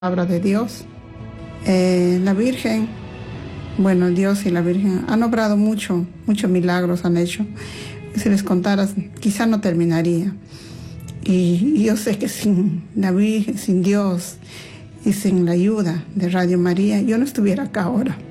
palabra de Dios. La Virgen, bueno, Dios y la Virgen han obrado muchos milagros han hecho. Si les contara, quizá no terminaría. Y yo sé que sin la Virgen, sin Dios y sin la ayuda de Radio María, yo no estuviera acá ahora.